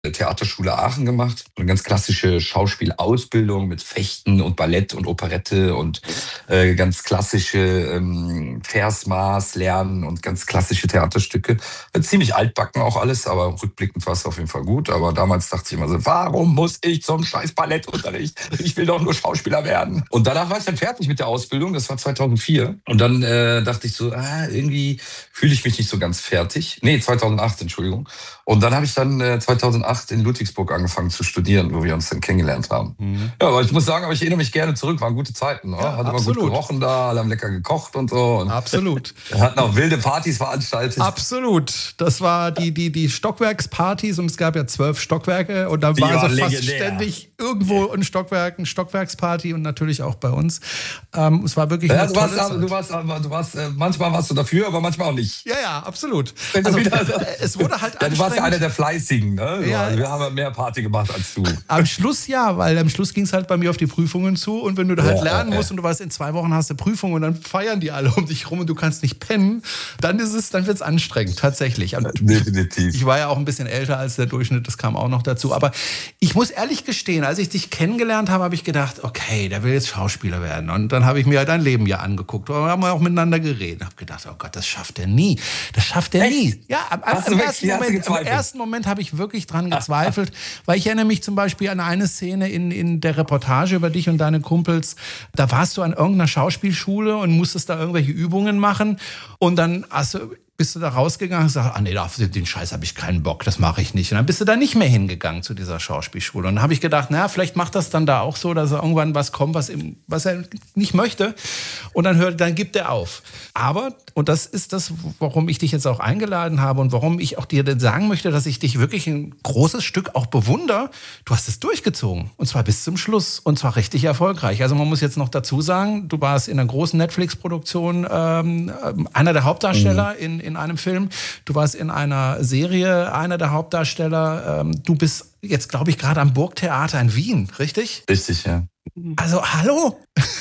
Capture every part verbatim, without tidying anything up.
Theaterschule Aachen gemacht. Eine ganz klassische Schauspielausbildung mit Fechten und Ballett und Operette und äh, ganz klassische ähm, Versmaß lernen und ganz klassische Theaterstücke. Äh, ziemlich altbacken auch alles, aber rückblickend war es auf jeden Fall gut. Aber damals dachte ich immer so, warum muss ich zum scheiß Ballettunterricht? Ich will doch nur Schauspieler werden. Und danach war ich dann fertig mit der Ausbildung, das war zweitausendvier. Und dann äh, dachte ich so, ah, irgendwie fühle ich mich nicht so ganz fertig. Nee, zweitausendacht, Entschuldigung. Und dann habe ich dann äh, zweitausendacht in Ludwigsburg angefangen zu studieren, wo wir uns dann kennengelernt haben. Mhm. Ja, aber ich muss sagen, aber ich erinnere mich gerne zurück, waren gute Zeiten. Ne? Ja, hat absolut. immer gut gerochen da, alle haben lecker gekocht und so. Und absolut. Hatten auch wilde Partys veranstaltet. Absolut. Das war die, die, die Stockwerkspartys und es gab ja zwölf Stockwerke und da war so fast ständig irgendwo ein Stockwerk, eine Stockwerksparty und natürlich auch bei uns. Ähm, es war wirklich ja, eine du tolle warst, Zeit. Du warst, du warst, äh, manchmal warst du dafür, aber manchmal auch nicht. Ja, ja, absolut. Also, wieder, es wurde halt ja, du warst ja einer der Fleißigen, ne? Ja. Also wir haben mehr Party gemacht als du. Am Schluss ja, weil am Schluss ging es halt bei mir auf die Prüfungen zu und wenn du da halt ja, lernen ja, musst und du weißt, in zwei Wochen hast du Prüfungen und dann feiern die alle um dich rum und du kannst nicht pennen, dann ist es, dann wird es anstrengend, tatsächlich. Und definitiv. Ich war ja auch ein bisschen älter als der Durchschnitt, das kam auch noch dazu. Aber ich muss ehrlich gestehen, als ich dich kennengelernt habe, habe ich gedacht, okay, der will jetzt Schauspieler werden. Und dann habe ich mir dein Leben ja angeguckt. Wir haben auch miteinander geredet. Ich habe gedacht, oh Gott, das schafft er nie. Das schafft er Echt? nie. Ja, am, am, im, ersten Moment, im ersten Moment habe ich wirklich dran gezweifelt, weil ich erinnere mich zum Beispiel an eine Szene in, in der Reportage über dich und deine Kumpels. Da warst du an irgendeiner Schauspielschule und musstest da irgendwelche Übungen machen. Und dann hast du... bist du da rausgegangen und sagst, ah nee, auf den Scheiß habe ich keinen Bock, das mache ich nicht. Und dann bist du da nicht mehr hingegangen zu dieser Schauspielschule. Und dann habe ich gedacht, naja, vielleicht macht das dann da auch so, dass er irgendwann was kommt, was, ihm, was er nicht möchte. Und dann, hört, dann gibt er auf. Aber, und das ist das, warum ich dich jetzt auch eingeladen habe und warum ich auch dir sagen möchte, dass ich dich wirklich ein großes Stück auch bewundere, du hast es durchgezogen. Und zwar bis zum Schluss. Und zwar richtig erfolgreich. Also man muss jetzt noch dazu sagen, du warst in einer großen Netflix-Produktion ähm, einer der Hauptdarsteller mhm. in, in in einem Film. Du warst in einer Serie einer der Hauptdarsteller. Du bist jetzt, glaube ich, gerade am Burgtheater in Wien, richtig? Richtig, ja. Also, hallo?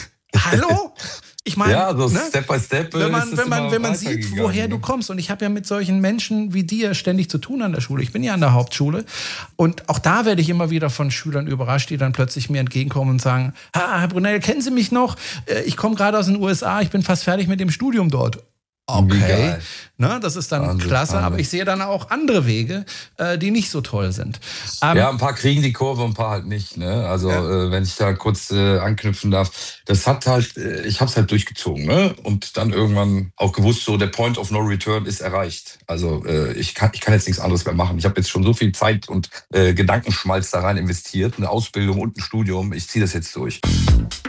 Hallo? Ich meine, ja, so ne? Step by Step. Wenn man, wenn man, wenn man sieht, woher du kommst. Und ich habe ja mit solchen Menschen wie dir ständig zu tun an der Schule. Ich bin ja an der Hauptschule. Und auch da werde ich immer wieder von Schülern überrascht, die dann plötzlich mir entgegenkommen und sagen, Herr Brunel, kennen Sie mich noch? Ich komme gerade aus den U S A, ich bin fast fertig mit dem Studium dort. Okay, ne, das ist dann Wahnsinn, klasse, Wahnsinn. Aber ich sehe dann auch andere Wege, äh, die nicht so toll sind. Ähm, ja, ein paar kriegen die Kurve, ein paar halt nicht. Ne? Also ja. äh, wenn ich da kurz äh, anknüpfen darf, das hat halt, äh, ich habe es halt durchgezogen, ne? Und dann irgendwann auch gewusst, so der Point of No Return ist erreicht. Also äh, ich kann, ich kann jetzt nichts anderes mehr machen. Ich habe jetzt schon so viel Zeit und äh, Gedankenschmalz da rein investiert, eine Ausbildung und ein Studium. Ich ziehe das jetzt durch.